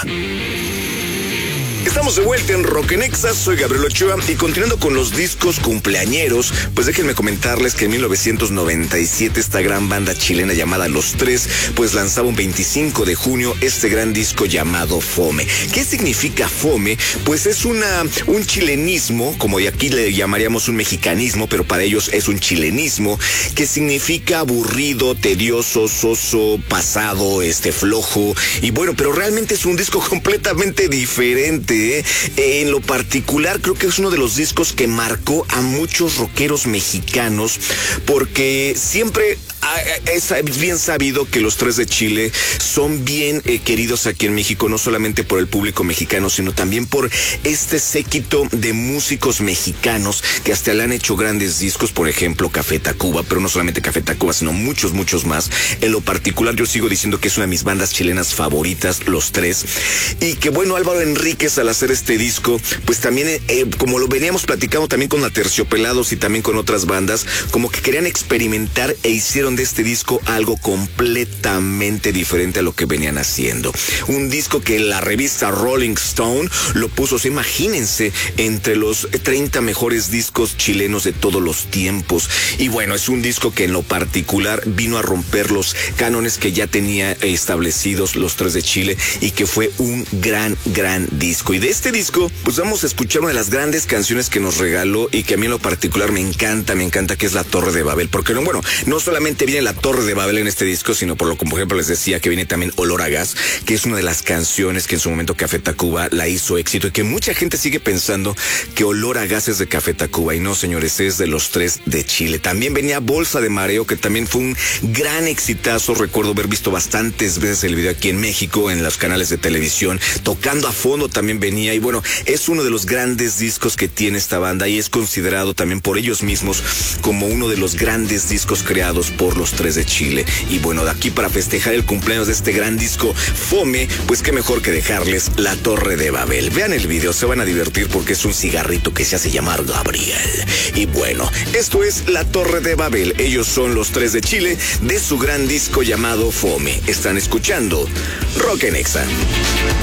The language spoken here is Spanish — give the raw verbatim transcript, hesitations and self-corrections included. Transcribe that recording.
Estamos de vuelta en Rock en Exa, soy Gabriel Ochoa y continuando con los discos cumpleañeros, pues déjenme comentarles que en mil novecientos noventa y siete esta gran banda chilena llamada Los Tres, pues lanzaba un veinticinco de junio este gran disco llamado Fome. ¿Qué significa Fome? Pues es una un chilenismo, como de aquí le llamaríamos un mexicanismo, pero para ellos es un chilenismo, que significa aburrido, tedioso, soso, pasado, este flojo, y bueno, pero realmente es un disco completamente diferente. En lo particular, creo que es uno de los discos que marcó a muchos rockeros mexicanos, porque siempre es bien sabido que los Tres de Chile son bien eh, queridos aquí en México, no solamente por el público mexicano, sino también por este séquito de músicos mexicanos que hasta le han hecho grandes discos, por ejemplo, Café Tacuba, pero no solamente Café Tacuba, sino muchos, muchos más. En lo particular, yo sigo diciendo que es una de mis bandas chilenas favoritas, Los Tres, y que bueno, Álvaro Enríquez al hacer este disco, pues también, eh, como lo veníamos platicando también con Aterciopelados y también con otras bandas, como que querían experimentar e hicieron de este disco algo completamente diferente a lo que venían haciendo. Un disco que la revista Rolling Stone lo puso, o sea, imagínense, entre los treinta mejores discos chilenos de todos los tiempos. Y bueno, es un disco que en lo particular vino a romper los cánones que ya tenía establecidos Los Tres de Chile y que fue un gran, gran disco. Y de este disco, pues vamos a escuchar una de las grandes canciones que nos regaló y que a mí en lo particular me encanta, me encanta, que es La Torre de Babel. Porque no, bueno, no solamente viene La Torre de Babel en este disco, sino por lo que, por ejemplo, les decía que viene también Olor a Gas, que es una de las canciones que en su momento Café Tacuba la hizo éxito y que mucha gente sigue pensando que Olor a Gas es de Café Tacuba y no, señores, es de Los Tres de Chile. También venía Bolsa de Mareo, que también fue un gran exitazo. Recuerdo haber visto bastantes veces el video aquí en México, en los canales de televisión. Tocando a Fondo también venía y bueno, es uno de los grandes discos que tiene esta banda y es considerado también por ellos mismos como uno de los grandes discos creados por Los Tres de Chile. Y bueno, de aquí para festejar el cumpleaños de este gran disco Fome, pues qué mejor que dejarles La Torre de Babel. Vean el video, se van a divertir porque es un cigarrito que se hace llamar Gabriel. Y bueno, esto es La Torre de Babel. Ellos son Los Tres de Chile de su gran disco llamado Fome. Están escuchando Rock en Exa.